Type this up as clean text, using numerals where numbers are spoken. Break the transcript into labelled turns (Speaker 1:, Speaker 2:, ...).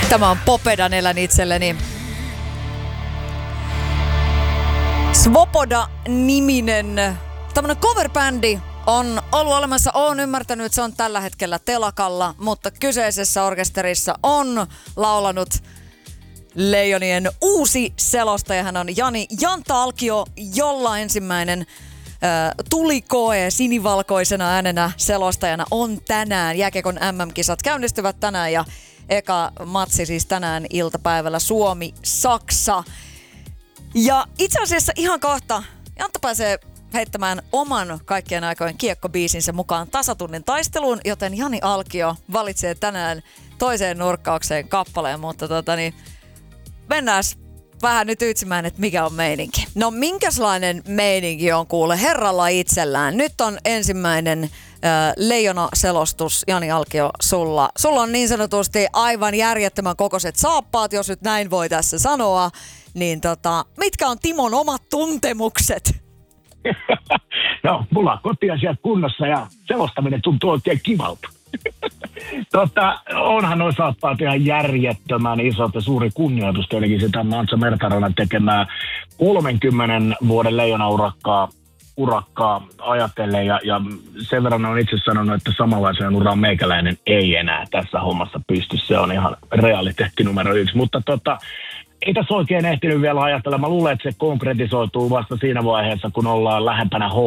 Speaker 1: Tämä on Popedan Elän itselleni. Svoboda-niminen tämmönen coverbändi on ollut olemassa. Olen ymmärtänyt, että se on tällä hetkellä telakalla, mutta kyseisessä orkesterissa on laulanut Leijonien uusi selostaja. Hän on Janta Alkio, jolla ensimmäinen tulikoe sinivalkoisena äänenä selostajana on tänään. Jääkiekon MM-kisat käynnistyvät tänään ja eka matsi siis tänään iltapäivällä Suomi-Saksa. Ja itse asiassa ihan kohta Jantta pääsee heittämään oman kaikkien aikojen kiekkobiisinsä mukaan tasatunnin taisteluun, joten Jani Alkio valitsee tänään toiseen nurkkaukseen kappaleen, mutta mennään vähän nyt ytsimään, että mikä on meininki. No minkälainen meininki on kuule herralla itsellään? Nyt on ensimmäinen leijona-selostus, Jani Alkio, sulla. Sulla on niin sanotusti aivan järjettömän kokoiset saappaat, jos nyt näin voi tässä sanoa. Niin mitkä on Timon omat tuntemukset?
Speaker 2: No, mulla on kotiasiat kunnossa ja selostaminen tuntuu oikein kivalta. Onhan noin saappaat ihan järjettömän isot ja suuri kunnioitus tietenkin sitä Mantsa Mertaronen tekemää 30 vuoden leijona-urakkaa ajatellen ja sen verran on itse sanonut, että samanlaisen uraan meikäläinen ei enää tässä hommassa pysty. Se on ihan realiteetti numero 1, mutta ei tässä oikein ehtinyt vielä ajatella. Mä luulen, että se konkretisoituu vasta siinä vaiheessa, kun ollaan lähempänä